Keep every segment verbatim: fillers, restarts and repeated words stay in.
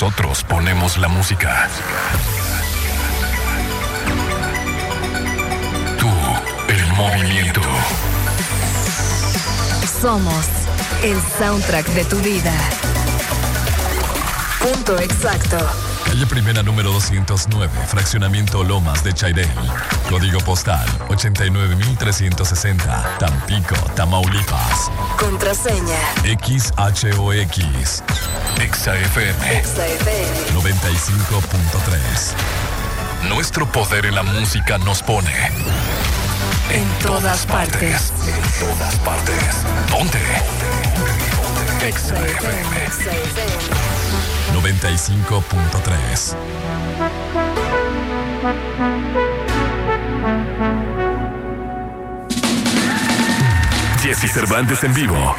Nosotros ponemos la música. Tú, el movimiento. Somos el soundtrack de tu vida. Punto exacto. Calle Primera número doscientos nueve, Fraccionamiento Lomas de Chairel. Código postal ochenta y nueve mil trescientos sesenta, Tampico, Tamaulipas. Contraseña X H O X. Exa F M. Exa F M noventa y cinco punto tres. Nuestro poder en la música nos pone en todas partes. En todas partes. ¿Dónde? Exa F M noventa y cinco punto tres. Jessy Cervantes en vivo.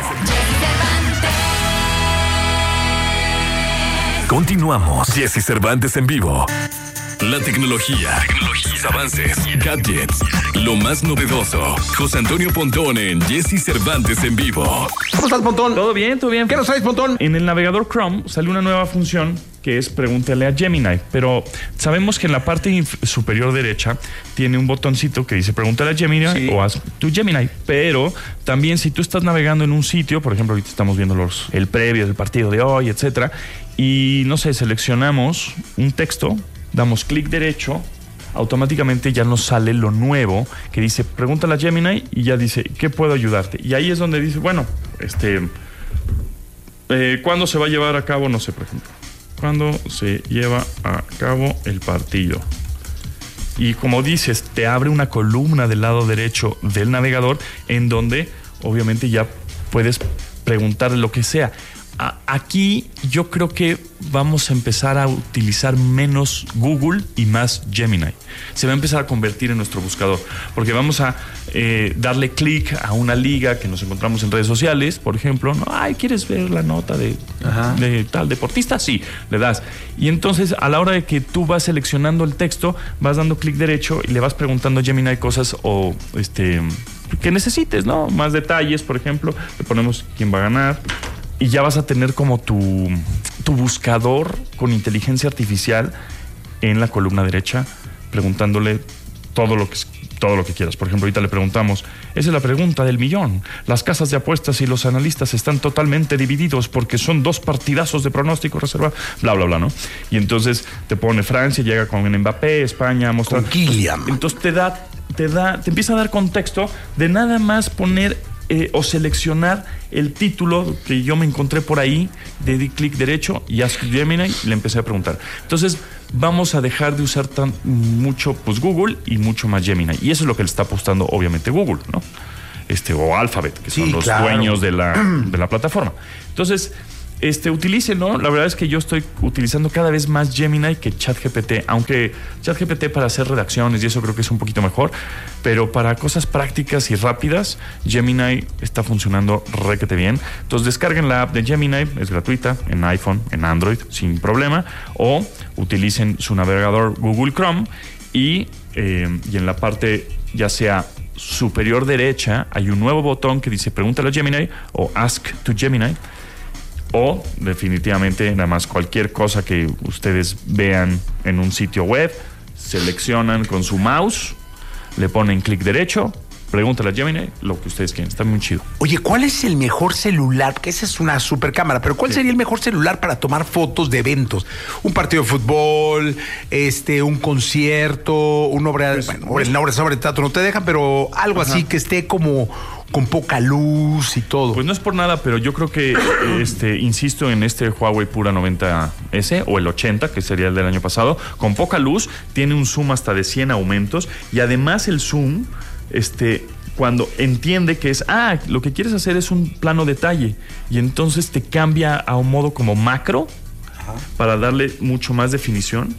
Continuamos. Jessy Cervantes en vivo. La tecnología, tecnologías, avances, gadgets, lo más novedoso. José Antonio Pontón en Jessy Cervantes en vivo. ¿Cómo estás, Pontón? Todo bien, todo bien. ¿Qué nos traes, Pontón? En el navegador Chrome salió una nueva función que es pregúntale a Gemini, pero sabemos que en la parte inf- superior derecha tiene un botoncito que dice pregúntale a Gemini, sí, o haz tu Gemini, pero también si tú estás navegando en un sitio, por ejemplo ahorita estamos viendo los, el previo del partido de hoy, etcétera, y no sé, seleccionamos un texto, damos clic derecho, automáticamente ya nos sale lo nuevo que dice pregúntale a Gemini y ya dice ¿qué puedo ayudarte? Y ahí es donde dice, bueno, este eh, ¿cuándo se va a llevar a cabo? No sé, por ejemplo, ¿cuándo se lleva a cabo el partido? Y como dices, te abre una columna del lado derecho del navegador en donde obviamente ya puedes preguntar lo que sea. A- aquí yo creo que vamos a empezar a utilizar menos Google y más Gemini. Se va a empezar a convertir en nuestro buscador, porque vamos a eh, darle clic a una liga que nos encontramos en redes sociales, por ejemplo, ¿no? Ay, ¿quieres ver la nota de, de tal deportista? Sí, le das. Y entonces a la hora de que tú vas seleccionando el texto, vas dando clic derecho y le vas preguntando a Gemini cosas o este que necesites, ¿no? Más detalles, por ejemplo, le ponemos quién va a ganar. Y ya vas a tener como tu, tu buscador con inteligencia artificial en la columna derecha, preguntándole todo lo que, todo lo que quieras. Por ejemplo, ahorita le preguntamos, esa es la pregunta del millón. Las casas de apuestas y los analistas están totalmente divididos porque son dos partidazos de pronóstico reservado, bla, bla, bla, ¿no? Y entonces te pone Francia, llega con Mbappé, España, mostrar. Con Kylian. Entonces te da, te da, te empieza a dar contexto de nada más poner Eh, o seleccionar el título que yo me encontré por ahí, le di clic derecho y Ask Gemini y le empecé a preguntar. Entonces vamos a dejar de usar tan mucho pues Google y mucho más Gemini, y eso es lo que le está apostando obviamente Google, ¿no? Este, o Alphabet, que son sí, los claro. dueños de la, de la plataforma. Entonces Este, utilícenlo. La verdad es que yo estoy utilizando cada vez más Gemini que ChatGPT, aunque ChatGPT para hacer redacciones y eso creo que es un poquito mejor, pero para cosas prácticas y rápidas, Gemini está funcionando requete bien. Entonces descarguen la app de Gemini, es gratuita, en iPhone, en Android, sin problema, o utilicen su navegador Google Chrome y, eh, y en la parte ya sea superior derecha hay un nuevo botón que dice pregúntale a Gemini o Ask to Gemini. O definitivamente nada más cualquier cosa que ustedes vean en un sitio web, seleccionan con su mouse, le ponen clic derecho, pregúntale a Gemini lo que ustedes quieran. Está muy chido. Oye, ¿cuál es el mejor celular? Que esa es una super cámara, pero ¿cuál sí. sería el mejor celular para tomar fotos de eventos? Un partido de fútbol, este, un concierto, una obra, pues, bueno, pues, una obra sobre teatro no te dejan, pero algo ajá. así que esté como con poca luz y todo. Pues no es por nada, pero yo creo que, este, insisto en este Huawei Pura noventa ese o el ochenta, que sería el del año pasado, con poca luz, tiene un zoom hasta de cien aumentos y además el zoom, este, cuando entiende que es, ah, lo que quieres hacer es un plano detalle y entonces te cambia a un modo como macro ajá. para darle mucho más definición.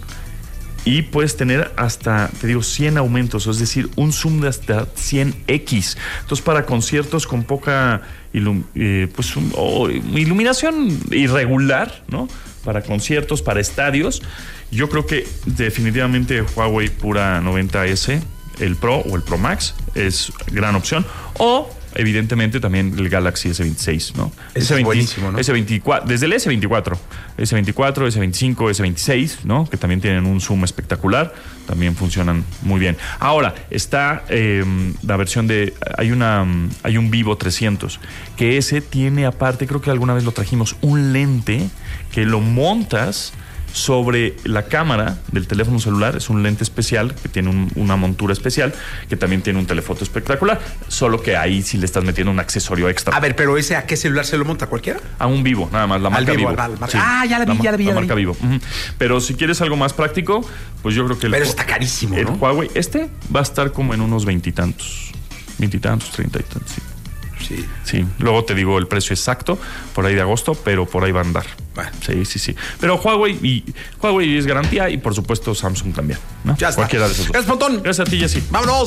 Y puedes tener hasta, te digo, cien aumentos, es decir, un zoom de hasta cien equis. Entonces, para conciertos con poca ilum- eh, pues, un, oh, iluminación irregular, ¿no? Para conciertos, para estadios, yo creo que definitivamente Huawei Pura noventa ese, el Pro o el Pro Max, es gran opción. O evidentemente también el Galaxy ese veintiséis, ¿no? Ese es buenísimo, ¿no? ese veinticuatro, desde el ese veinticuatro, ese veinticuatro, ese veinticinco, ese veintiséis, ¿no? Que también tienen un zoom espectacular, también funcionan muy bien. Ahora, está eh, la versión de, hay una, hay un Vivo trescientos, que ese tiene aparte, creo que alguna vez lo trajimos, un lente que lo montas sobre la cámara del teléfono celular. Es un lente especial que tiene un, una montura especial, que también tiene un telefoto espectacular, solo que ahí sí le estás metiendo un accesorio extra. A ver, pero ese ¿a qué celular se lo monta? ¿Cualquiera? A un Vivo, nada más, la marca Vivo. Vivo. Al, al, sí. Ah, ya la vi, la, ya la vi. La ya marca vi. Vivo. Uh-huh. Pero si quieres algo más práctico, pues yo creo que el, pero está carísimo, el ¿no? Huawei, este va a estar como en unos veintitantos, veintitantos, treinta y tantos, sí. Sí. Sí, luego te digo el precio exacto, por ahí de agosto, pero por ahí va a andar. Bueno. Sí, sí, sí. Pero Huawei y Huawei es garantía y por supuesto Samsung también, ¿no? Ya está. Cualquiera de esos dos. Gracias, Pontón. Gracias a ti, Jessy. Vámonos.